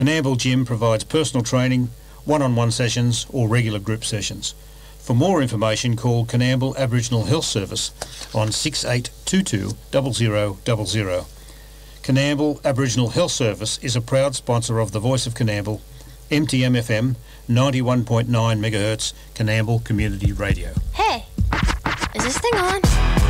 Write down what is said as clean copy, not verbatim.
Coonamble Gym provides personal training, one-on-one sessions or regular group sessions. For more information, call Coonamble Aboriginal Health Service on 6822 0000. Coonamble Aboriginal Health Service is a proud sponsor of the Voice of Coonamble, MTM-FM, 91.9 MHz, Coonamble Community Radio. Hey, is this thing on?